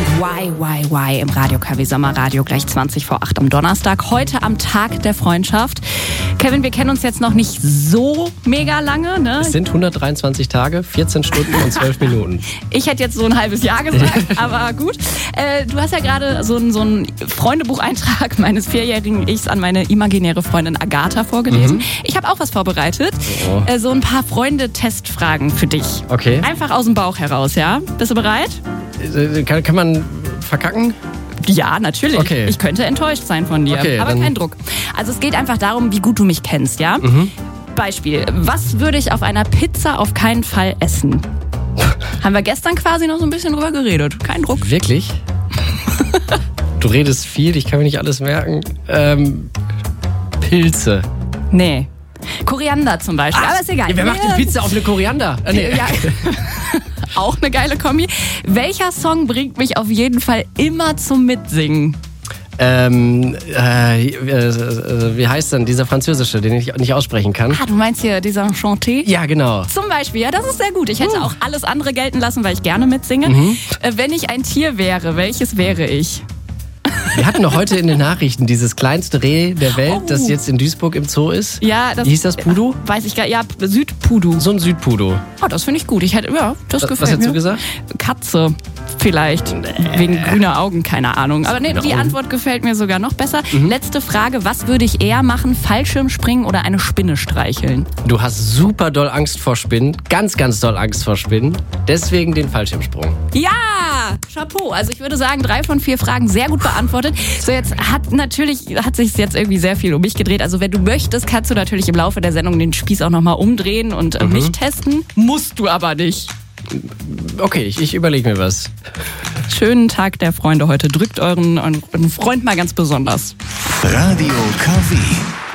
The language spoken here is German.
und Why im Radio KW Sommerradio gleich 20 vor 8 am Donnerstag. Heute am Tag der Freundschaft. Kevin, wir kennen uns jetzt noch nicht so mega lange, ne? Es sind 123 Tage, 14 Stunden und 12 Minuten. Ich hätte jetzt so ein halbes Jahr gesagt, aber gut. Du hast ja gerade so einen Freundebucheintrag meines 4-jährigen Ichs an meine imaginäre Freundin Agatha vorgelesen. Ich habe auch was vorbereitet. So ein paar Freunde-Testfragen für dich. Okay. Einfach aus dem Bauch heraus, ja? Bist du bereit? Kann man verkacken? Ja, natürlich. Okay. Ich könnte enttäuscht sein von dir, Okay, aber kein Druck. Also es geht einfach darum, wie gut du mich kennst, ja? Beispiel, was würde ich auf einer Pizza auf keinen Fall essen? Haben wir gestern quasi noch so ein bisschen drüber geredet. Kein Druck. Wirklich? Du redest viel, ich kann mir nicht alles merken. Pilze. Nee. Koriander zum Beispiel, aber ist egal. Ja, wer macht die Pizza auf eine Koriander? Nee. Ja. Auch eine geile Kombi. Welcher Song bringt mich auf jeden Fall immer zum Mitsingen? Wie heißt denn dieser französische, den ich nicht aussprechen kann? Du meinst hier dieser Chanté? Ja, genau. Zum Beispiel, ja, das ist sehr gut. Ich hätte auch alles andere gelten lassen, weil ich gerne mitsinge. Wenn ich ein Tier wäre, welches wäre ich? Wir hatten noch heute in den Nachrichten dieses kleinste Reh der Welt, das jetzt in Duisburg im Zoo ist. Ja, Wie hieß das, Pudu? Weiß ich gar nicht. Ja, Südpudu. So ein Südpudu. Oh, das finde ich gut. Das gefällt mir. Was hättest du gesagt? Katze. Vielleicht. Wegen grüner Augen, keine Ahnung. Aber nee, die Antwort gefällt mir sogar noch besser. Letzte Frage. Was würde ich eher machen? Fallschirmspringen oder eine Spinne streicheln? Du hast super doll Angst vor Spinnen. Ganz, ganz doll Angst vor Spinnen. Deswegen den Fallschirmsprung. Ja! Chapeau. Also ich würde sagen, 3 von 4 Fragen sehr gut beantwortet. So, jetzt hat sich jetzt irgendwie sehr viel um mich gedreht. Also wenn du möchtest, kannst du natürlich im Laufe der Sendung den Spieß auch nochmal umdrehen und mich testen. Musst du aber nicht. Okay, ich überlege mir was. Schönen Tag der Freunde heute. Drückt euren Freund mal ganz besonders. Radio KW.